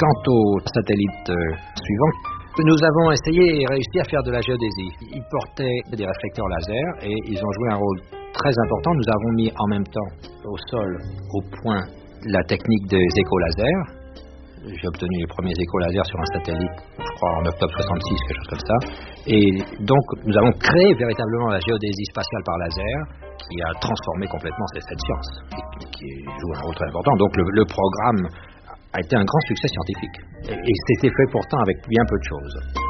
Quant au satellite suivant, nous avons essayé et réussi à faire de la géodésie. Ils portaient des réflecteurs laser et ils ont joué un rôle très important. Nous avons mis en même temps au sol, au point, la technique des échos lasers. J'ai obtenu les premiers échos lasers sur un satellite, je crois en octobre 66, quelque chose comme ça. Et donc, nous avons créé véritablement la géodésie spatiale par laser, qui a transformé complètement cette science, et qui joue un rôle très important. Donc, le programme a été un grand succès scientifique. Et c'était fait pourtant avec bien peu de choses.